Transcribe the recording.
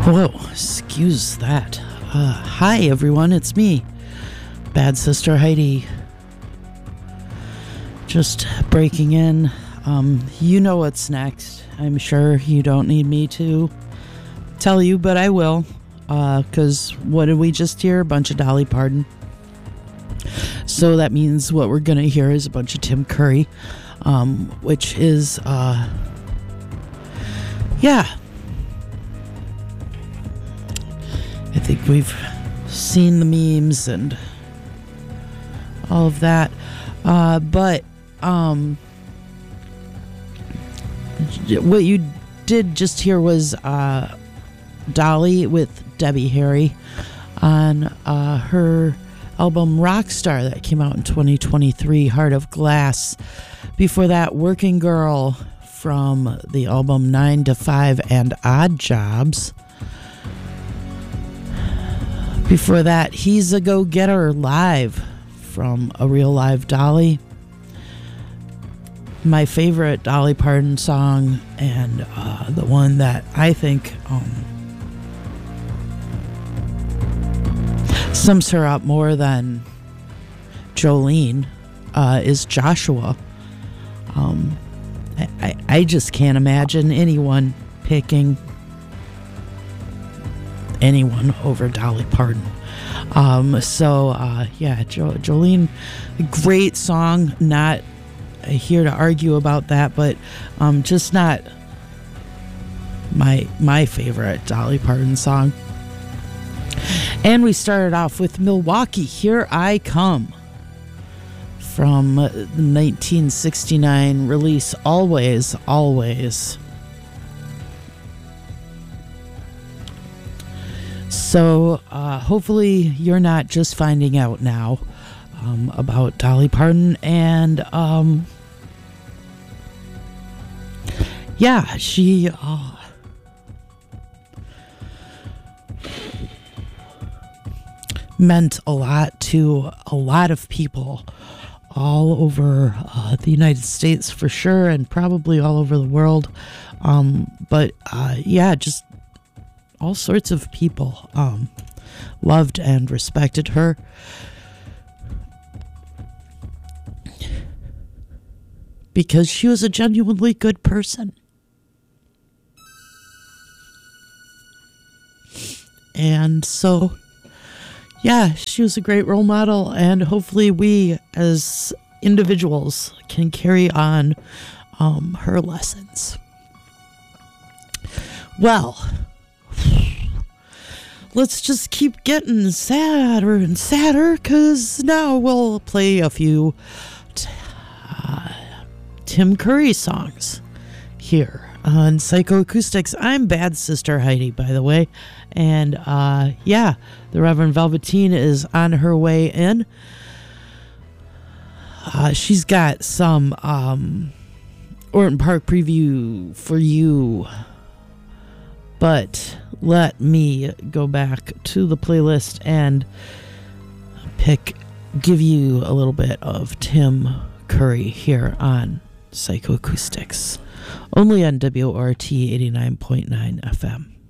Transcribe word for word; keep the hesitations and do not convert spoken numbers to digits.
Whoa, excuse that. Uh, hi, everyone, it's me, Bad Sister Heidi. Just breaking in. Um, you know what's next. I'm sure you don't need me to tell you, but I will. Uh, cause what did we just hear? A bunch of Dolly Parton. So that means what we're gonna hear is a bunch of Tim Curry, um, which is, uh, yeah. I think we've seen the memes and all of that. Uh, but um, what you did just hear was uh, Dolly with Debbie Harry on uh, her album Rockstar that came out in twenty twenty-three, Heart of Glass. Before that, Working Girl from the album nine to five and Odd Jobs. Before that, He's a Go-Getter Live from A Real Live Dolly. My favorite Dolly Parton song, and uh, the one that I think um, sums her up more than Jolene, uh, is Joshua. Um, I, I, I just can't imagine anyone picking anyone over Dolly Parton. Um, so, uh, yeah, jo- Jolene, great song. Not here to argue about that, but um, just not my my favorite Dolly Parton song. And we started off with Milwaukee, Here I Come, from the nineteen sixty-nine release Always, Always. So uh, hopefully you're not just finding out now um, about Dolly Parton. And um, yeah, she uh, meant a lot to a lot of people all over uh, the United States for sure, and probably all over the world. Um, but uh, yeah, just all sorts of people um, loved and respected her. Because she was a genuinely good person. And so, yeah, she was a great role model, and hopefully we as individuals can carry on um, her lessons. Well, let's just keep getting sadder and sadder, because now we'll play a few t- uh, Tim Curry songs here on Psychoacoustics. I'm Bad Sister Heidi, by the way. And uh, yeah, the Reverend Velveteen is on her way in. Uh, she's got some um, Orton Park preview for you. But let me go back to the playlist and pick, give you a little bit of Tim Curry here on Psychoacoustics, only on W O R T eighty-nine point nine F M.